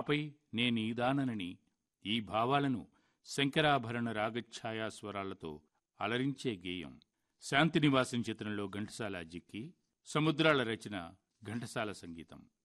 ఆపై నేనీదాననని ఈ భావాలను శంకరాభరణ రాగఛాయా స్వరాలతో అలరించే గేయం. శాంతినివాసం చిత్రంలో ఘంటసాల జిక్కి, సముద్రాల రచన ఘంటసాల సంగీతం.